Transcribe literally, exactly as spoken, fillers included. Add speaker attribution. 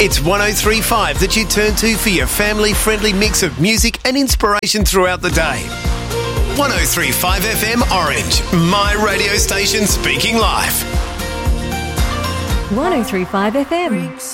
Speaker 1: It's one oh three point five that you turn to for your family-friendly mix of music and inspiration throughout the day. one oh three point five F M Orange, my radio station speaking live.
Speaker 2: one oh three point five F M.